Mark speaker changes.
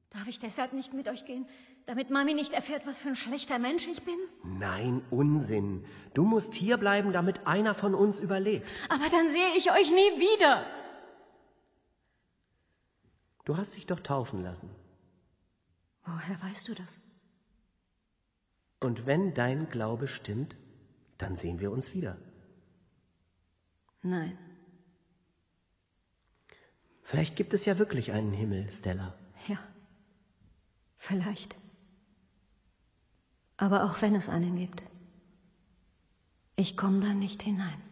Speaker 1: Darf ich deshalb nicht mit euch gehen, damit Mami nicht erfährt, was für ein schlechter Mensch ich bin?
Speaker 2: Nein, Unsinn. Du musst hier bleiben, damit einer von uns überlebt.
Speaker 1: Aber dann sehe ich euch nie wieder.
Speaker 2: Du hast dich doch taufen lassen.
Speaker 1: Woher weißt du das?
Speaker 2: Und wenn dein Glaube stimmt, dann sehen wir uns wieder.
Speaker 1: Nein.
Speaker 2: Vielleicht gibt es ja wirklich einen Himmel, Stella.
Speaker 1: Ja, vielleicht. Aber auch wenn es einen gibt, ich komme da nicht hinein.